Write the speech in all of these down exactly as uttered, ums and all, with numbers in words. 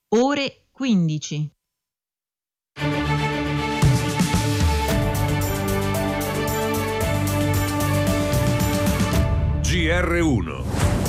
ore quindici. G R uno.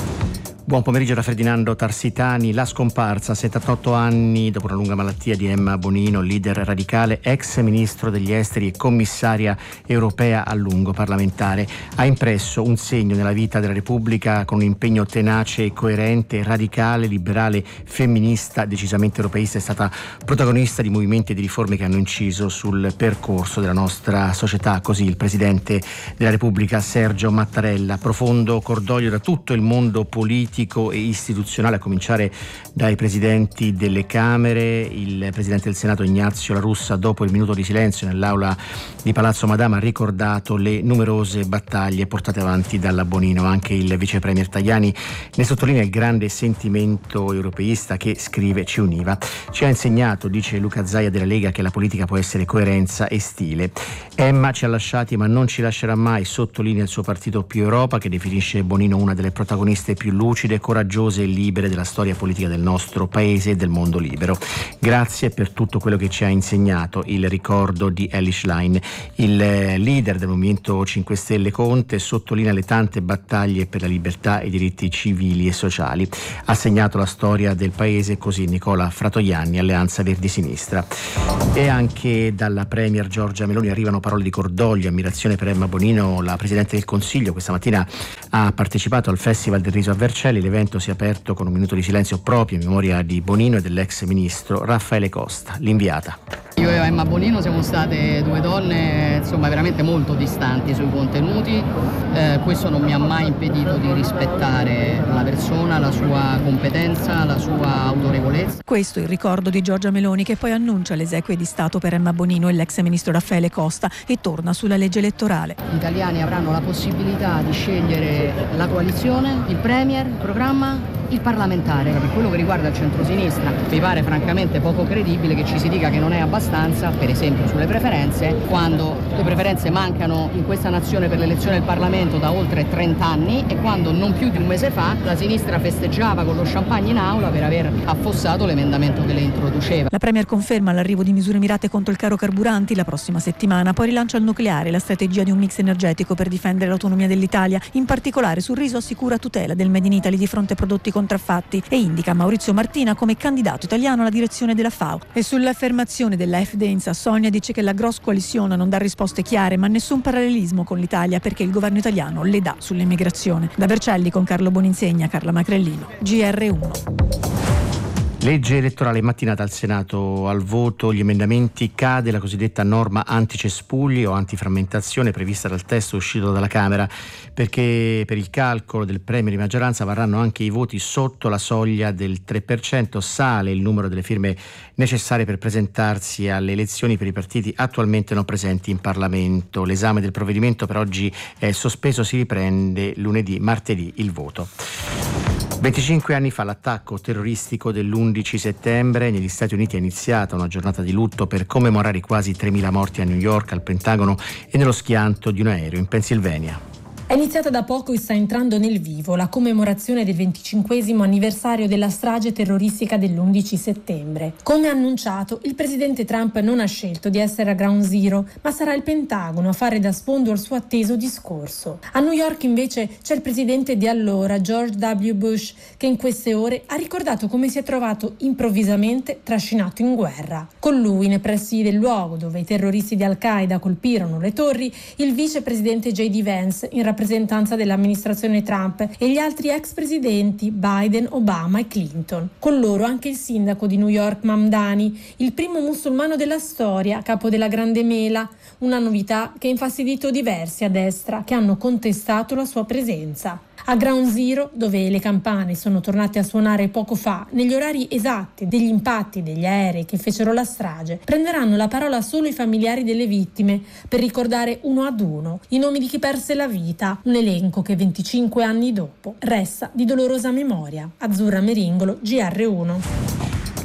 Buon pomeriggio da Ferdinando Tarsitani. La scomparsa a settantotto anni dopo una lunga malattia di Emma Bonino, leader radicale, ex ministro degli esteri e commissaria europea a lungo parlamentare. Ha impresso un segno nella vita della Repubblica con un impegno tenace e coerente, radicale, liberale, femminista, decisamente europeista. È stata protagonista di movimenti e di riforme che hanno inciso sul percorso della nostra società. Così il Presidente della Repubblica Sergio Mattarella. Profondo cordoglio da tutto il mondo politico e istituzionale, a cominciare dai presidenti delle Camere. Il Presidente del Senato Ignazio La Russa, dopo il minuto di silenzio nell'aula di Palazzo Madama, ha ricordato le numerose battaglie portate avanti dalla Bonino. Anche il Vice Premier Tajani ne sottolinea il grande sentimento europeista che, scrive, ci univa. Ci ha insegnato, dice Luca Zaia della Lega, che la politica può essere coerenza e stile. Emma ci ha lasciati ma non ci lascerà mai, sottolinea il suo partito Più Europa, che definisce Bonino una delle protagoniste più lucide, coraggiose e libere della storia politica del nostro paese e del mondo libero. Grazie per tutto quello che ci ha insegnato. Il ricordo di Elish Line. Il leader del Movimento cinque Stelle Conte sottolinea le tante battaglie per la libertà e i diritti civili e sociali. Ha segnato la storia del paese, così Nicola Fratoianni, Alleanza Verdi Sinistra. E anche dalla Premier Giorgia Meloni arrivano parole di cordoglio e ammirazione per Emma Bonino. La Presidente del Consiglio questa mattina ha partecipato al Festival del Riso a Vercelli. L'evento si è aperto con un minuto di silenzio proprio in memoria di Bonino e dell'ex ministro Raffaele Costa, l'inviata. Io e Emma Bonino siamo state due donne insomma veramente molto distanti sui contenuti, eh, questo non mi ha mai impedito di rispettare la persona, la sua competenza, la sua autorevolezza. Questo è il ricordo di Giorgia Meloni, che poi annuncia le esequie di Stato per Emma Bonino e l'ex ministro Raffaele Costa e torna sulla legge elettorale. Gli italiani avranno la possibilità di scegliere la coalizione, il premier, il programma, il parlamentare. Per quello che riguarda il centrosinistra mi pare francamente poco credibile che ci si dica che non è abbastanza, per esempio sulle preferenze, quando le preferenze mancano in questa nazione per l'elezione del Parlamento da oltre trenta anni e quando non più di un mese fa la sinistra festeggiava con lo champagne in aula per aver affossato l'emendamento che le introduceva. La Premier conferma l'arrivo di misure mirate contro il caro carburanti la prossima settimana, poi rilancia il nucleare, la strategia di un mix energetico per difendere l'autonomia dell'Italia. In particolare sul riso assicura tutela del Made in Italy di fronte a prodotti contraffatti e indica Maurizio Martina come candidato italiano alla direzione della F A O. E sull'affermazione della F D E N S A, Sonia dice che la Gross Coalition non dà risposte chiare ma nessun parallelismo con l'Italia perché il governo italiano le dà sull'immigrazione. Da Vercelli con Carlo Boninsegna, Carla Macrellino, G R uno. Legge elettorale mattinata al Senato al voto, gli emendamenti, cade la cosiddetta norma anticespugli o antiframmentazione prevista dal testo uscito dalla Camera, perché per il calcolo del premio di maggioranza varranno anche i voti sotto la soglia del tre per cento, sale il numero delle firme necessarie per presentarsi alle elezioni per i partiti attualmente non presenti in Parlamento. L'esame del provvedimento per oggi è sospeso, si riprende lunedì, martedì il voto. venticinque anni fa l'attacco terroristico dell'undici settembre, negli Stati Uniti è iniziata una giornata di lutto per commemorare i quasi tremila morti a New York, al Pentagono e nello schianto di un aereo in Pennsylvania. È iniziata da poco e sta entrando nel vivo la commemorazione del venticinquesimo anniversario della strage terroristica dell'undici settembre. Come annunciato, il presidente Trump non ha scelto di essere a Ground Zero, ma sarà il Pentagono a fare da sfondo al suo atteso discorso. A New York invece c'è il presidente di allora, George W. Bush, che in queste ore ha ricordato come si è trovato improvvisamente trascinato in guerra. Con lui, nei pressi del luogo dove i terroristi di Al-Qaeda colpirono le torri, il vicepresidente J D. Vance in rappresentanza dell'amministrazione Trump e gli altri ex presidenti Biden, Obama e Clinton. Con loro anche il sindaco di New York Mamdani, il primo musulmano della storia, capo della Grande Mela, una novità che ha infastidito diversi a destra che hanno contestato la sua presenza. A Ground Zero, dove le campane sono tornate a suonare poco fa, negli orari esatti degli impatti degli aerei che fecero la strage, prenderanno la parola solo i familiari delle vittime per ricordare uno ad uno i nomi di chi perse la vita, un elenco che venticinque anni dopo resta di dolorosa memoria. Azzurra Meringolo, G R uno.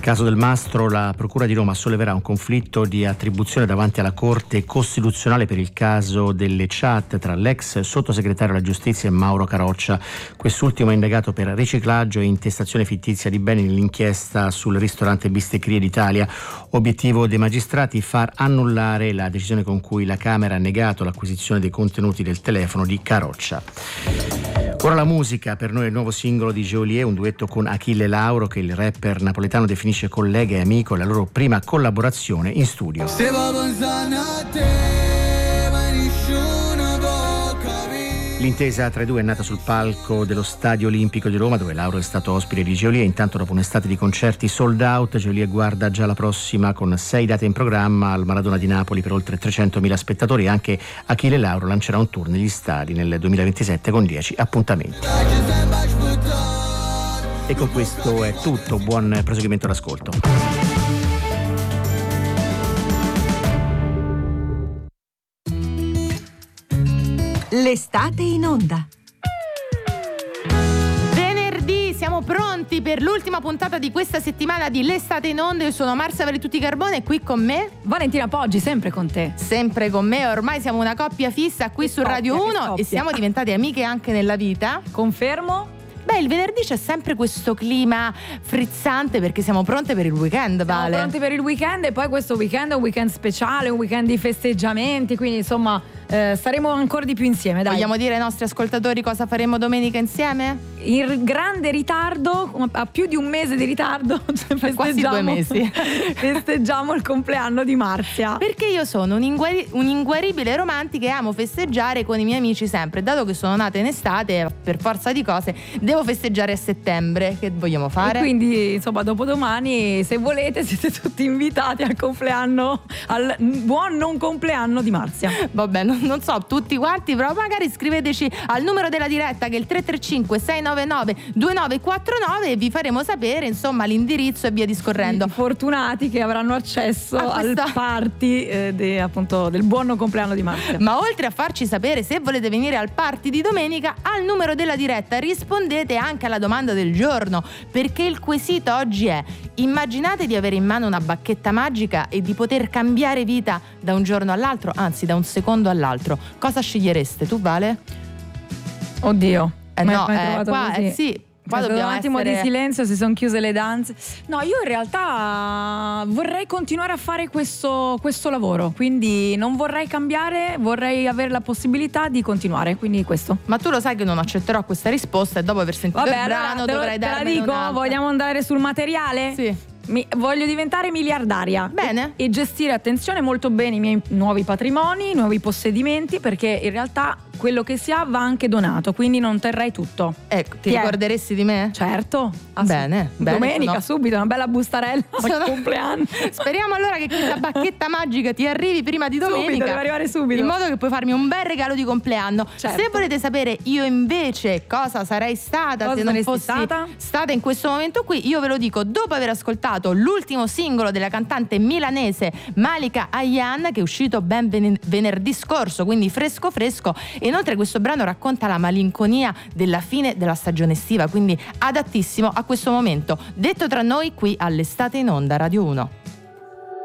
Caso del Mastro, la Procura di Roma solleverà un conflitto di attribuzione davanti alla Corte Costituzionale per il caso delle chat tra l'ex sottosegretario alla Giustizia e Mauro Caroccia. Quest'ultimo è indagato per riciclaggio e intestazione fittizia di beni nell'inchiesta sul ristorante Bisteccherie d'Italia. Obiettivo dei magistrati: far annullare la decisione con cui la Camera ha negato l'acquisizione dei contenuti del telefono di Caroccia. Ora la musica, per noi è il nuovo singolo di Geolier, un duetto con Achille Lauro che il rapper napoletano definisce collega e amico, la loro prima collaborazione in studio. L'intesa tra i due è nata sul palco dello Stadio Olimpico di Roma, dove Lauro è stato ospite di Geolier. Intanto, dopo un'estate di concerti sold out, Geolier guarda già la prossima con sei date in programma al Maradona di Napoli per oltre trecentomila spettatori. Anche Achille Lauro lancerà un tour negli stadi nel duemilaventisette con dieci appuntamenti. E con questo è tutto, buon proseguimento d'ascolto. L'estate in onda. Venerdì siamo pronti per l'ultima puntata di questa settimana di L'estate in onda. Io sono Marzia Valletutti Carbone e qui con me Valentina Poggi, sempre con te. Sempre con me, ormai siamo una coppia fissa qui che su coppia, Radio uno e siamo diventate amiche anche nella vita. Confermo. Beh, il venerdì c'è sempre questo clima frizzante perché siamo pronte per il weekend, Vale. Siamo pronti per il weekend e poi questo weekend è un weekend speciale, un weekend di festeggiamenti, quindi insomma eh, staremo ancora di più insieme, dai. Vogliamo dire ai nostri ascoltatori cosa faremo domenica insieme? In grande ritardo, a più di un mese di ritardo, festeggiamo, quasi due mesi. festeggiamo il compleanno di Marzia. Perché io sono un'inguari- un'inguaribile romantica e amo festeggiare con i miei amici sempre. Dato che sono nata in estate, per forza di cose, devo festeggiare a settembre. Che vogliamo fare? E quindi, insomma, dopodomani, se volete, siete tutti invitati al compleanno, al buon non compleanno di Marzia. Vabbè, non, non so tutti quanti, però magari scriveteci al numero della diretta che è il tre tre cinque sei nove nove due nove quattro nove e vi faremo sapere, insomma, l'indirizzo e via discorrendo. I fortunati che avranno accesso a questa... al party eh, de, appunto del buon non compleanno di Marzia. Ma oltre a farci sapere se volete venire al party di domenica, al numero della diretta rispondete anche alla domanda del giorno, perché il quesito oggi è: immaginate di avere in mano una bacchetta magica e di poter cambiare vita da un giorno all'altro, anzi da un secondo all'altro, cosa scegliereste? Tu, Vale? Oddio, eh mai, no, mai eh, trovato qua così. eh, sì. Qua C'è dobbiamo un attimo essere... di silenzio, si sono chiuse le danze. No, io in realtà vorrei continuare a fare questo, questo lavoro, quindi non vorrei cambiare, vorrei avere la possibilità di continuare, quindi questo. Ma tu lo sai che non accetterò questa risposta e dopo aver sentito Vabbè, il brano allora, te lo, dovrai te la darmene dico, un'altra. vogliamo andare sul materiale? Sì. Mi, voglio diventare miliardaria. Bene. E, e gestire, attenzione, molto bene i miei nuovi patrimoni, i nuovi possedimenti, perché in realtà quello che si ha va anche donato, quindi non terrei tutto. Ecco, ti Chi è? ricorderesti di me? Certo. Bene, bene, Domenica no. subito una bella bustarella Sono... al compleanno. Speriamo allora che questa bacchetta magica ti arrivi prima di domenica. Subito, deve arrivare subito. In modo che puoi farmi un bel regalo di compleanno. Certo. Se volete sapere io invece cosa sarei stata Cosa se non saresti fossi stata? stata in questo momento qui, io ve lo dico dopo aver ascoltato l'ultimo singolo della cantante milanese Malika Ayhan, che è uscito ben ven- venerdì scorso, quindi fresco fresco. E inoltre questo brano racconta la malinconia della fine della stagione estiva, quindi adattissimo a questo momento. Detto tra noi qui all'Estate in onda Radio uno.